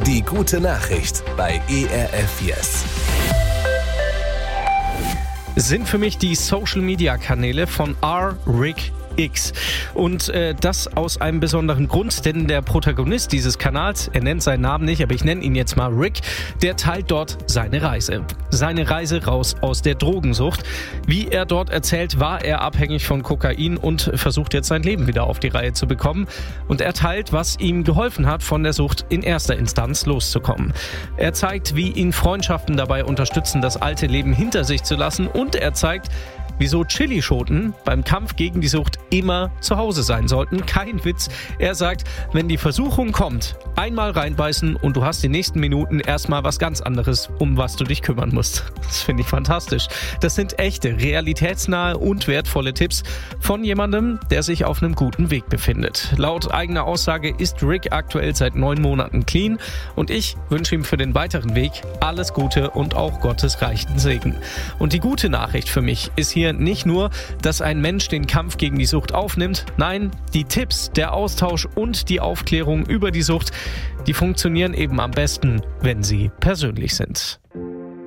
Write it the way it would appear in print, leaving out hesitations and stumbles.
Die gute Nachricht bei ERF Yes. Sind für mich die Social-Media-Kanäle von Rick X. Und das aus einem besonderen Grund, denn der Protagonist dieses Kanals, er nennt seinen Namen nicht, aber ich nenne ihn jetzt mal Rick, der teilt dort seine Reise. Seine Reise raus aus der Drogensucht. Wie er dort erzählt, war er abhängig von Kokain und versucht jetzt sein Leben wieder auf die Reihe zu bekommen. Und er teilt, was ihm geholfen hat, von der Sucht in erster Instanz loszukommen. Er zeigt, wie ihn Freundschaften dabei unterstützen, das alte Leben hinter sich zu lassen, und er zeigt, wieso Chilischoten beim Kampf gegen die Sucht immer zu Hause sein sollten. Kein Witz. Er sagt, wenn die Versuchung kommt, einmal reinbeißen und du hast die nächsten Minuten erstmal was ganz anderes, um was du dich kümmern musst. Das finde ich fantastisch. Das sind echte, realitätsnahe und wertvolle Tipps von jemandem, der sich auf einem guten Weg befindet. Laut eigener Aussage ist Rick aktuell seit 9 Monaten clean und ich wünsche ihm für den weiteren Weg alles Gute und auch Gottes reichen Segen. Und die gute Nachricht für mich ist hier nicht nur, dass ein Mensch den Kampf gegen die Sucht aufnimmt. Nein, die Tipps, der Austausch und die Aufklärung über die Sucht, die funktionieren eben am besten, wenn sie persönlich sind.